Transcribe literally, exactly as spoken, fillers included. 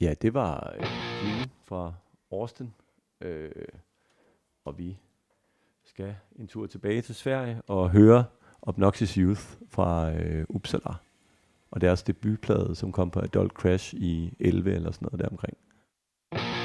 Ja, det var øh, Queen fra Austin, øh, og vi skal en tur tilbage til Sverige og høre Obnoxious Youth fra øh, Uppsala, og deres debutplade, som kom på Adult Crash i elleve eller sådan noget deromkring.